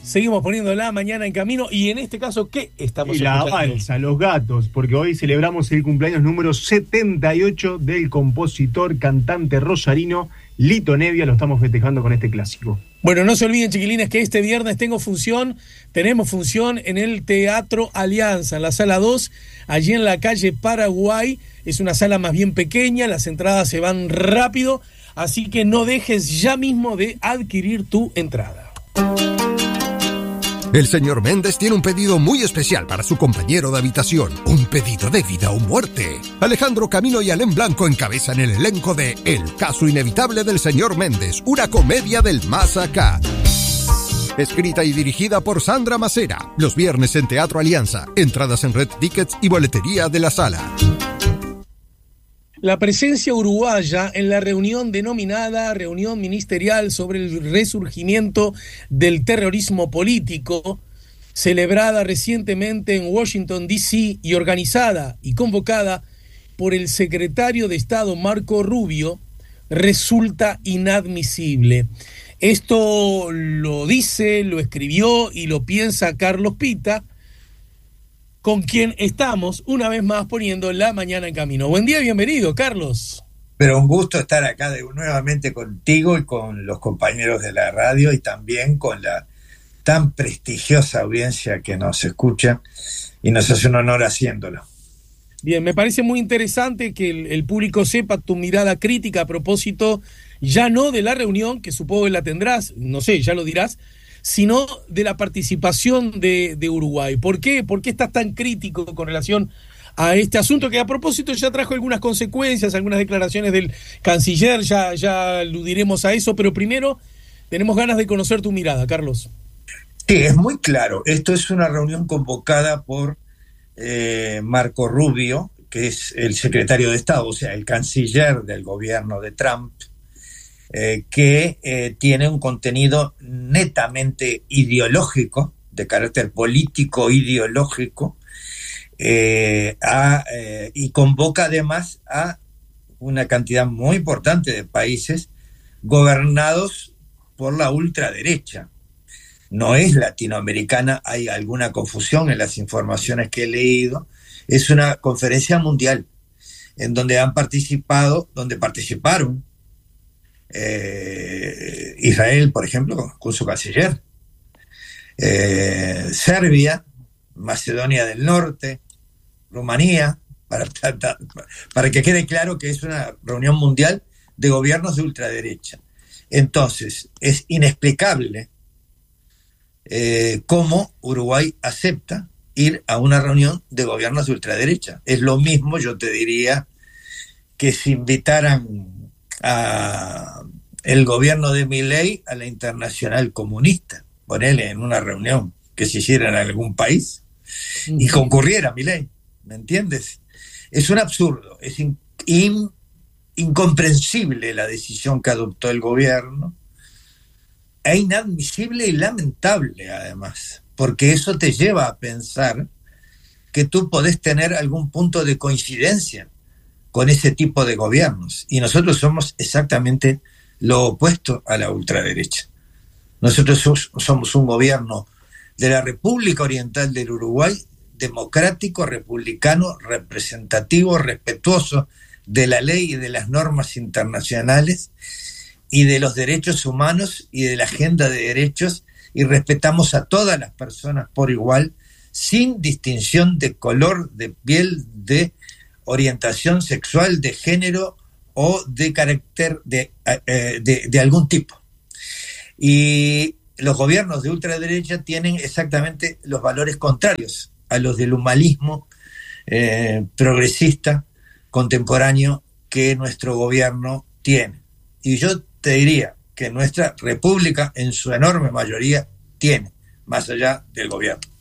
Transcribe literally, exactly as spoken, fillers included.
Seguimos poniendo la mañana en camino. Y en este caso, ¿qué estamos y la escuchando? balsa, los gatos, porque hoy celebramos el cumpleaños número setenta y ocho del compositor, cantante rosarino Lito Nevia. Lo estamos festejando con este clásico. Bueno, no se olviden, chiquilines, que este viernes tengo función, tenemos función en el Teatro Alianza, en la sala dos, allí en la calle Paraguay. Es una sala más bien pequeña, las entradas se van rápido, así que no dejes ya mismo de adquirir tu entrada. El señor Méndez tiene un pedido muy especial para su compañero de habitación. Un pedido de vida o muerte. Alejandro Camino y Alén Blanco encabezan el elenco de El caso inevitable del señor Méndez, una comedia del más acá. Escrita y dirigida por Sandra Macera. Los viernes en Teatro Alianza. Entradas en Red Tickets y boletería de la sala. La presencia uruguaya en la reunión denominada Reunión Ministerial sobre el Resurgimiento del Terrorismo Político, celebrada recientemente en Washington, D C y organizada y convocada por el secretario de Estado Marco Rubio, resulta inadmisible. Esto lo dice, lo escribió y lo piensa Carlos Pita, con quien estamos una vez más poniendo la mañana en camino. Buen día, bienvenido, Carlos. Pero un gusto estar acá de, nuevamente contigo y con los compañeros de la radio y también con la tan prestigiosa audiencia que nos escucha y nos hace un honor haciéndolo. Bien, me parece muy interesante que el, el público sepa tu mirada crítica a propósito, ya no de la reunión, que supongo que la tendrás, no sé, ya lo dirás, sino de la participación de, de Uruguay. ¿Por qué? ¿Por qué estás tan crítico con relación a este asunto que a propósito ya trajo algunas consecuencias, algunas declaraciones del canciller, ya, ya aludiremos a eso, pero primero tenemos ganas de conocer tu mirada, Carlos. Sí, es muy claro. Esto es una reunión convocada por eh, Marco Rubio, que es el secretario de Estado, o sea, el canciller del gobierno de Trump, Eh, que eh, tiene un contenido netamente ideológico, de carácter político ideológico, eh, a, eh, y convoca además a una cantidad muy importante de países gobernados por la ultraderecha. No es latinoamericana, hay alguna confusión en las informaciones que he leído. Es una conferencia mundial en donde han participado, donde participaron Eh, Israel, por ejemplo, con, con su canciller, eh, Serbia, Macedonia del Norte, Rumanía, para, para que quede claro que es una reunión mundial de gobiernos de ultraderecha. Entonces, es inexplicable eh, cómo Uruguay acepta ir a una reunión de gobiernos de ultraderecha. Es lo mismo, yo te diría, que si invitaran a el gobierno de Milei a la Internacional Comunista, ponele en una reunión que se hiciera en algún país y concurriera Milei, ¿me entiendes? Es un absurdo, es in, in, incomprensible la decisión que adoptó el gobierno, e inadmisible y lamentable además, porque eso te lleva a pensar que tú podés tener algún punto de coincidencia con ese tipo de gobiernos, y nosotros somos exactamente lo opuesto a la ultraderecha. Nosotros somos un gobierno de la República Oriental del Uruguay, democrático, republicano, representativo, respetuoso de la ley y de las normas internacionales y de los derechos humanos y de la agenda de derechos, y respetamos a todas las personas por igual, sin distinción de color, de piel, de orientación sexual, de género o de carácter de, eh, de, de algún tipo. Y los gobiernos de ultraderecha tienen exactamente los valores contrarios a los del humanismo eh, progresista contemporáneo que nuestro gobierno tiene. Y yo te diría que nuestra república en su enorme mayoría tiene, más allá del gobierno.